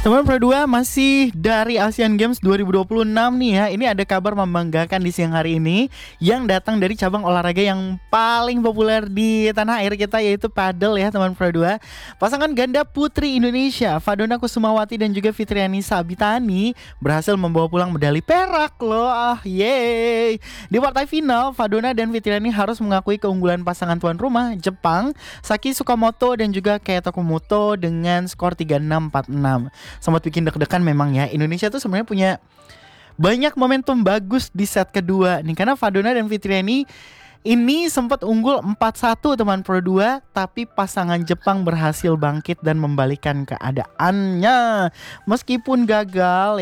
Teman Pro 2 masih dari Asian Games 2026 nih ya. Ini ada kabar membanggakan di siang hari ini yang datang dari cabang olahraga yang paling populer di tanah air kita, yaitu padel ya teman Pro 2. Pasangan ganda putri Indonesia Fadona Kusumawati dan juga Fitriani Sabitani berhasil membawa pulang medali perak loh. Yeay. Di partai final, Fadona dan Fitriani harus mengakui keunggulan pasangan tuan rumah Jepang Saki Tsukamoto dan juga Kei Tokumoto dengan skor 3-6, 4-6. Sempat bikin deg-degan memang ya. Indonesia tuh sebenarnya punya banyak momentum bagus di set kedua nih, karena Fadona dan Fitriani ini sempat unggul 4-1 teman Pro 2, tapi pasangan Jepang berhasil bangkit dan membalikan keadaannya. Meskipun gagal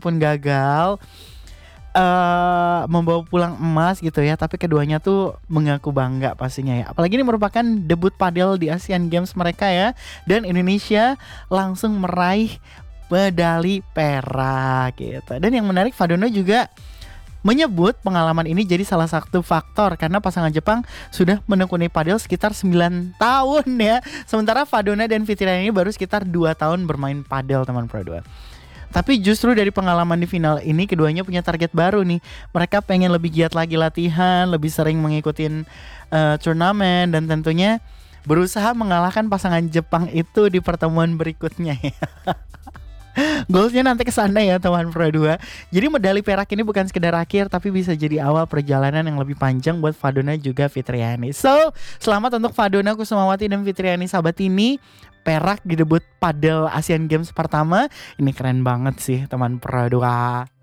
membawa pulang emas gitu ya, tapi keduanya tuh mengaku bangga pastinya ya. Apalagi ini merupakan debut padel di Asian Games mereka ya, dan Indonesia langsung meraih medali perak gitu. Dan yang menarik, Fadona juga menyebut pengalaman ini jadi salah satu faktor karena pasangan Jepang sudah menekuni padel sekitar 9 tahun ya, sementara Fadona dan Fitriani ini baru sekitar 2 tahun bermain padel teman Pro 2. Tapi justru dari pengalaman di final ini, keduanya punya target baru nih. Mereka pengen lebih giat lagi latihan, lebih sering mengikuti turnamen, dan tentunya berusaha mengalahkan pasangan Jepang itu di pertemuan berikutnya ya. Goalsnya nanti ke sana ya teman Pro 2. Jadi medali perak ini bukan sekedar akhir, tapi bisa jadi awal perjalanan yang lebih panjang buat Fadona juga Fitriani. So, selamat untuk Fadona Kusumawati dan Fitriani Sabatini, perak di debut padel Asian Games pertama. Ini keren banget sih teman Pro 2.